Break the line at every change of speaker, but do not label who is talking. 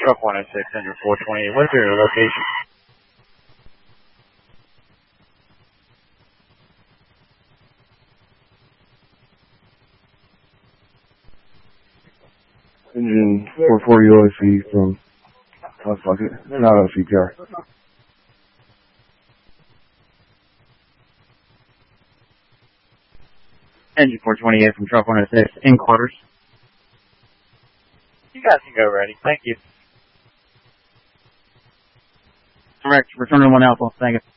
Truck 106, engine 428. What's your location?
Engine 440 OSC from, oh fuck it, they're not on CPR.
Engine 428 from Truck 106, in quarters. You guys can go ready. Thank you. Correct. Return to 1 Alpha. Thank you.